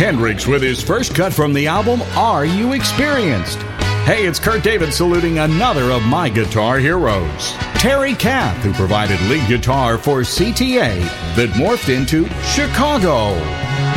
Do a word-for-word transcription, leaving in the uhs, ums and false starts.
Hendrix with his first cut from the album, Are You Experienced? Hey, it's Kurt David saluting another of my guitar heroes, Terry Kath, who provided lead guitar for C T A that morphed into Chicago.